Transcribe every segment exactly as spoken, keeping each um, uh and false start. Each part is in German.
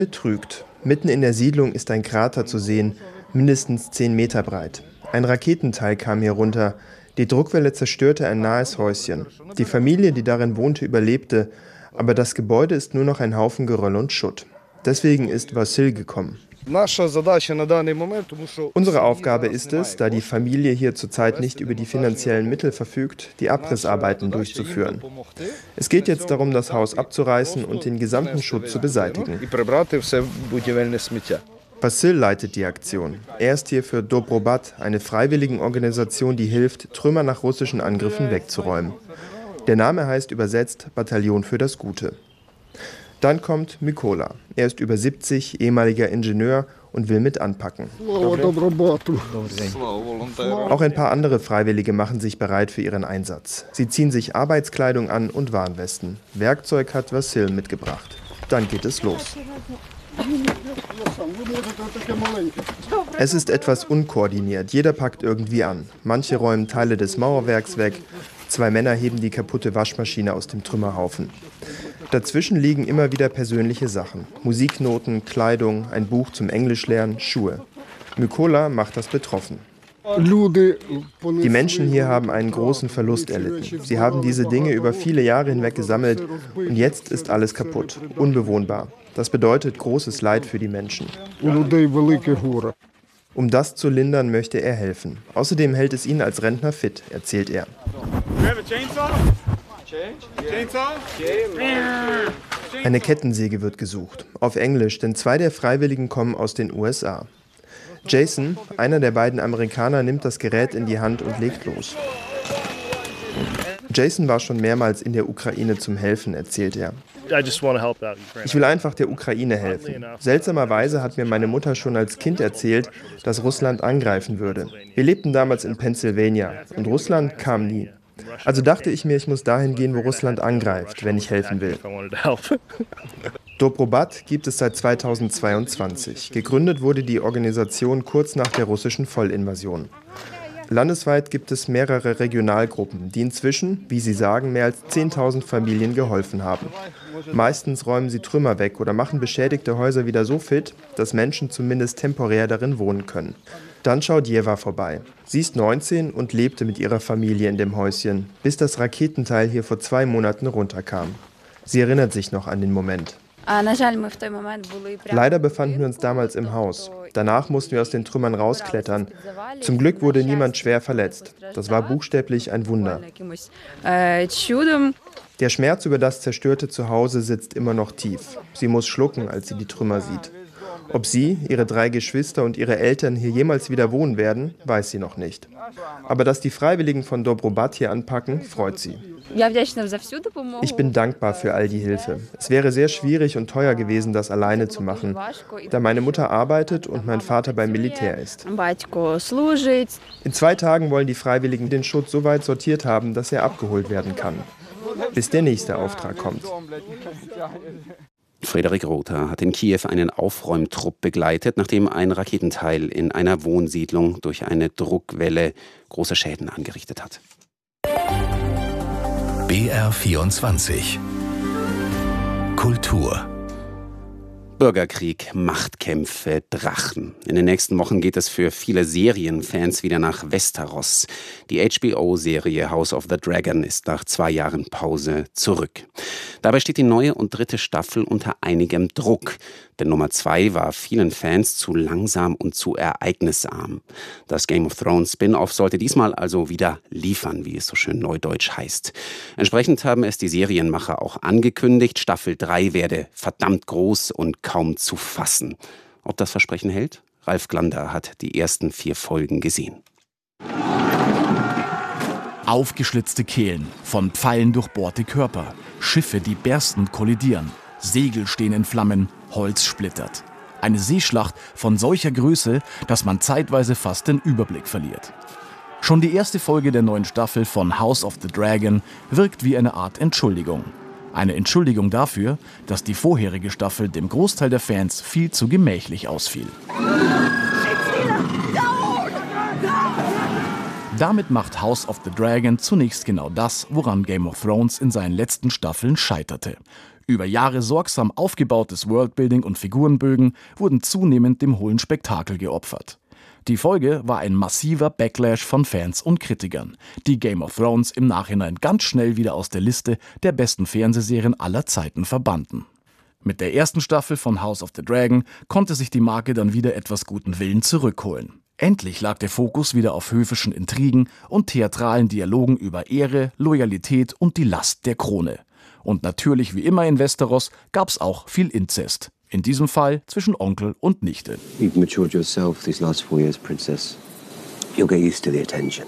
betrügt. Mitten in der Siedlung ist ein Krater zu sehen, mindestens zehn Meter breit. Ein Raketenteil kam hier runter. Die Druckwelle zerstörte ein nahes Häuschen. Die Familie, die darin wohnte, überlebte, aber das Gebäude ist nur noch ein Haufen Geröll und Schutt. Deswegen ist Wassil gekommen. Unsere Aufgabe ist es, da die Familie hier zurzeit nicht über die finanziellen Mittel verfügt, die Abrissarbeiten durchzuführen. Es geht jetzt darum, das Haus abzureißen und den gesamten Schutt zu beseitigen. Wassil leitet die Aktion. Er ist hier für Dobrobat, eine Freiwilligenorganisation, die hilft, Trümmer nach russischen Angriffen wegzuräumen. Der Name heißt übersetzt Bataillon für das Gute. Dann kommt Mykola. Er ist über siebzig, ehemaliger Ingenieur und will mit anpacken. Auch ein paar andere Freiwillige machen sich bereit für ihren Einsatz. Sie ziehen sich Arbeitskleidung an und Warnwesten. Werkzeug hat Wassil mitgebracht. Dann geht es los. Es ist etwas unkoordiniert. Jeder packt irgendwie an. Manche räumen Teile des Mauerwerks weg. Zwei Männer heben die kaputte Waschmaschine aus dem Trümmerhaufen. Dazwischen liegen immer wieder persönliche Sachen. Musiknoten, Kleidung, ein Buch zum Englischlernen, Schuhe. Mykola macht das betroffen. Die Menschen hier haben einen großen Verlust erlitten. Sie haben diese Dinge über viele Jahre hinweg gesammelt und jetzt ist alles kaputt, unbewohnbar. Das bedeutet großes Leid für die Menschen. Um das zu lindern, möchte er helfen. Außerdem hält es ihn als Rentner fit, erzählt er. Eine Kettensäge wird gesucht, auf Englisch, denn zwei der Freiwilligen kommen aus den U S A. Jason, einer der beiden Amerikaner, nimmt das Gerät in die Hand und legt los. Jason war schon mehrmals in der Ukraine zum Helfen, erzählt er. Ich will einfach der Ukraine helfen. Seltsamerweise hat mir meine Mutter schon als Kind erzählt, dass Russland angreifen würde. Wir lebten damals in Pennsylvania und Russland kam nie. Also dachte ich mir, ich muss dahin gehen, wo Russland angreift, wenn ich helfen will. Dobrobat gibt es seit zweitausendzweiundzwanzig. Gegründet wurde die Organisation kurz nach der russischen Vollinvasion. Landesweit gibt es mehrere Regionalgruppen, die inzwischen, wie sie sagen, mehr als zehntausend Familien geholfen haben. Meistens räumen sie Trümmer weg oder machen beschädigte Häuser wieder so fit, dass Menschen zumindest temporär darin wohnen können. Dann schaut Jeva vorbei. Sie ist neunzehn und lebte mit ihrer Familie in dem Häuschen, bis das Raketenteil hier vor zwei Monaten runterkam. Sie erinnert sich noch an den Moment. Leider befanden wir uns damals im Haus. Danach mussten wir aus den Trümmern rausklettern. Zum Glück wurde niemand schwer verletzt. Das war buchstäblich ein Wunder. Der Schmerz über das zerstörte Zuhause sitzt immer noch tief. Sie muss schlucken, als sie die Trümmer sieht. Ob sie, ihre drei Geschwister und ihre Eltern hier jemals wieder wohnen werden, weiß sie noch nicht. Aber dass die Freiwilligen von Dobrobat hier anpacken, freut sie. Ich bin dankbar für all die Hilfe. Es wäre sehr schwierig und teuer gewesen, das alleine zu machen, da meine Mutter arbeitet und mein Vater beim Militär ist. In zwei Tagen wollen die Freiwilligen den Schutt so weit sortiert haben, dass er abgeholt werden kann, bis der nächste Auftrag kommt. Frederik Rother hat in Kiew einen Aufräumtrupp begleitet, nachdem ein Raketenteil in einer Wohnsiedlung durch eine Druckwelle große Schäden angerichtet hat. B R vierundzwanzig Kultur. Bürgerkrieg, Machtkämpfe, Drachen. In den nächsten Wochen geht es für viele Serienfans wieder nach Westeros. Die H B O-Serie House of the Dragon ist nach zwei Jahren Pause zurück. Dabei steht die neue und dritte Staffel unter einigem Druck. Denn Nummer zwei war vielen Fans zu langsam und zu ereignisarm. Das Game of Thrones Spin-off sollte diesmal also wieder liefern, wie es so schön neudeutsch heißt. Entsprechend haben es die Serienmacher auch angekündigt, Staffel drei werde verdammt groß und kaum zu fassen. Ob das Versprechen hält? Ralf Glander hat die ersten vier Folgen gesehen. Aufgeschlitzte Kehlen, von Pfeilen durchbohrte Körper, Schiffe, die berstend kollidieren, Segel stehen in Flammen, Holz splittert. Eine Seeschlacht von solcher Größe, dass man zeitweise fast den Überblick verliert. Schon die erste Folge der neuen Staffel von House of the Dragon wirkt wie eine Art Entschuldigung. Eine Entschuldigung dafür, dass die vorherige Staffel dem Großteil der Fans viel zu gemächlich ausfiel. Damit macht House of the Dragon zunächst genau das, woran Game of Thrones in seinen letzten Staffeln scheiterte. Über Jahre sorgsam aufgebautes Worldbuilding und Figurenbögen wurden zunehmend dem hohlen Spektakel geopfert. Die Folge war ein massiver Backlash von Fans und Kritikern, die Game of Thrones im Nachhinein ganz schnell wieder aus der Liste der besten Fernsehserien aller Zeiten verbannten. Mit der ersten Staffel von House of the Dragon konnte sich die Marke dann wieder etwas guten Willen zurückholen. Endlich lag der Fokus wieder auf höfischen Intrigen und theatralen Dialogen über Ehre, Loyalität und die Last der Krone. Und natürlich wie immer in Westeros gab's auch viel Inzest. In diesem Fall zwischen Onkel und Nichte. You've matured yourself these last four years, Princess. You'll get used to the attention.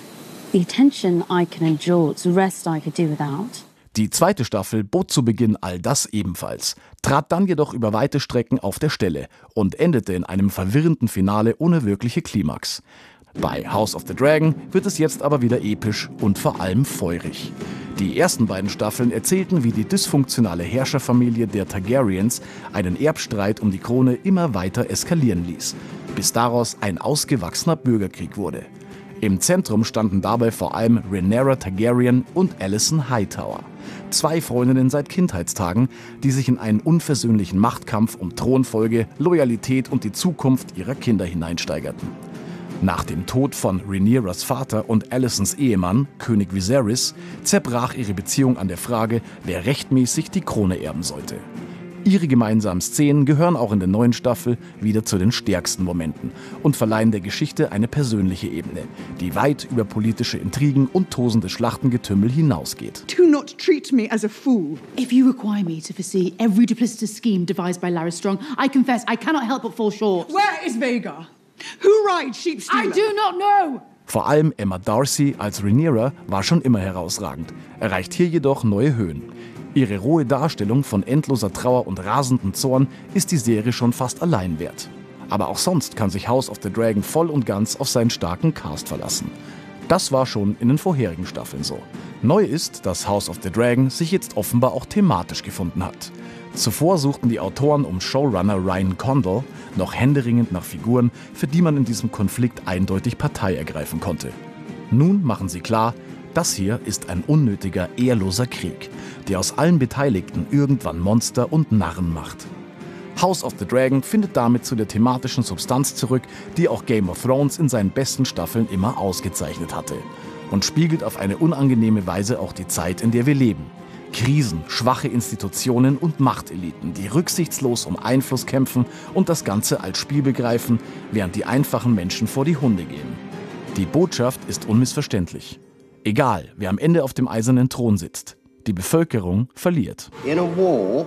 The attention I can endure, the rest I could do without. Die zweite Staffel bot zu Beginn all das ebenfalls, trat dann jedoch über weite Strecken auf der Stelle und endete in einem verwirrenden Finale ohne wirkliche Klimax. Bei House of the Dragon wird es jetzt aber wieder episch und vor allem feurig. Die ersten beiden Staffeln erzählten, wie die dysfunktionale Herrscherfamilie der Targaryens einen Erbstreit um die Krone immer weiter eskalieren ließ, bis daraus ein ausgewachsener Bürgerkrieg wurde. Im Zentrum standen dabei vor allem Rhaenyra Targaryen und Alicent Hightower. Zwei Freundinnen seit Kindheitstagen, die sich in einen unversöhnlichen Machtkampf um Thronfolge, Loyalität und die Zukunft ihrer Kinder hineinsteigerten. Nach dem Tod von Rhaenyras Vater und Alicents Ehemann, König Viserys, zerbrach ihre Beziehung an der Frage, wer rechtmäßig die Krone erben sollte. Ihre gemeinsamen Szenen gehören auch in der neuen Staffel wieder zu den stärksten Momenten und verleihen der Geschichte eine persönliche Ebene, die weit über politische Intrigen und tosende Schlachtengetümmel hinausgeht. Do not treat me as a fool. If you require me to foresee every duplicitous scheme devised by Larys Strong, I confess I cannot help but fall short. Where is Vhagar? Who rides Sheepstealer? I do not know. Vor allem Emma Darcy als Rhaenyra war schon immer herausragend, erreicht hier jedoch neue Höhen. Ihre rohe Darstellung von endloser Trauer und rasendem Zorn ist die Serie schon fast allein wert. Aber auch sonst kann sich House of the Dragon voll und ganz auf seinen starken Cast verlassen. Das war schon in den vorherigen Staffeln so. Neu ist, dass House of the Dragon sich jetzt offenbar auch thematisch gefunden hat. Zuvor suchten die Autoren um Showrunner Ryan Condal noch händeringend nach Figuren, für die man in diesem Konflikt eindeutig Partei ergreifen konnte. Nun machen sie klar, das hier ist ein unnötiger, ehrloser Krieg, der aus allen Beteiligten irgendwann Monster und Narren macht. House of the Dragon findet damit zu der thematischen Substanz zurück, die auch Game of Thrones in seinen besten Staffeln immer ausgezeichnet hatte. Und spiegelt auf eine unangenehme Weise auch die Zeit, in der wir leben. Krisen, schwache Institutionen und Machteliten, die rücksichtslos um Einfluss kämpfen und das Ganze als Spiel begreifen, während die einfachen Menschen vor die Hunde gehen. Die Botschaft ist unmissverständlich. Egal, wer am Ende auf dem eisernen Thron sitzt, die Bevölkerung verliert. In a war,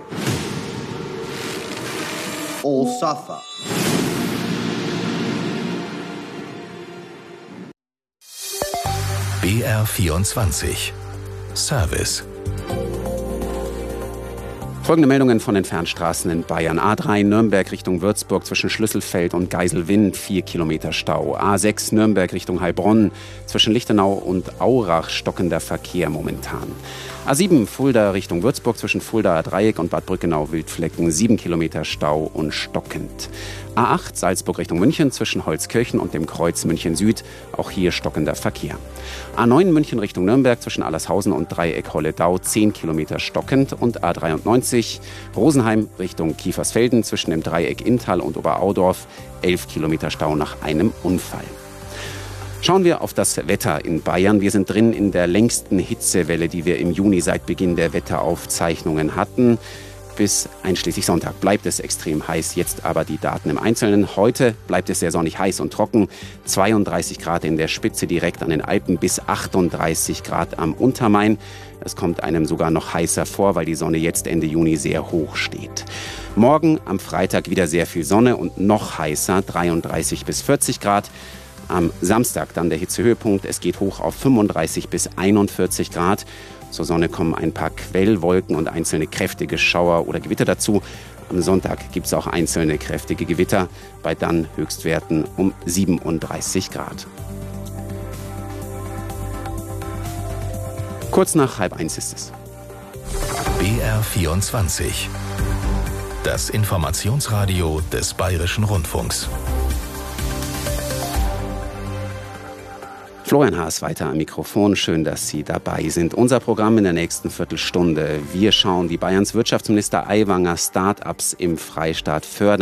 all suffer. B R vierundzwanzig Service. Folgende Meldungen von den Fernstraßen in Bayern. A drei Nürnberg Richtung Würzburg zwischen Schlüsselfeld und Geiselwind, vier Kilometer Stau. A sechs Nürnberg Richtung Heilbronn zwischen Lichtenau und Aurach stockender Verkehr momentan. A sieben Fulda Richtung Würzburg zwischen Fuldaer Dreieck und Bad Brückenau-Wildflecken, sieben Kilometer Stau und stockend. A acht Salzburg Richtung München zwischen Holzkirchen und dem Kreuz München Süd, auch hier stockender Verkehr. A neun München Richtung Nürnberg zwischen Allershausen und Dreieck Holledau, zehn Kilometer stockend. Und A dreiundneunzig Rosenheim Richtung Kiefersfelden zwischen dem Dreieck Inntal und Oberaudorf, elf Kilometer Stau nach einem Unfall. Schauen wir auf das Wetter in Bayern. Wir sind drin in der längsten Hitzewelle, die wir im Juni seit Beginn der Wetteraufzeichnungen hatten. Bis einschließlich Sonntag bleibt es extrem heiß. Jetzt aber die Daten im Einzelnen. Heute bleibt es sehr sonnig, heiß und trocken. zweiunddreißig Grad in der Spitze direkt an den Alpen bis achtunddreißig Grad am Untermain. Es kommt einem sogar noch heißer vor, weil die Sonne jetzt Ende Juni sehr hoch steht. Morgen am Freitag wieder sehr viel Sonne und noch heißer, dreiunddreißig bis vierzig Grad. Am Samstag dann der Hitzehöhepunkt. Es geht hoch auf fünfunddreißig bis einundvierzig Grad. Zur Sonne kommen ein paar Quellwolken und einzelne kräftige Schauer oder Gewitter dazu. Am Sonntag gibt es auch einzelne kräftige Gewitter, bei dann Höchstwerten um siebenunddreißig Grad. Kurz nach halb eins ist es. B R vierundzwanzig. Das Informationsradio des Bayerischen Rundfunks. Florian Haas weiter am Mikrofon. Schön, dass Sie dabei sind. Unser Programm in der nächsten Viertelstunde. Wir schauen, wie Bayerns Wirtschaftsminister Aiwanger Start-ups im Freistaat fördern.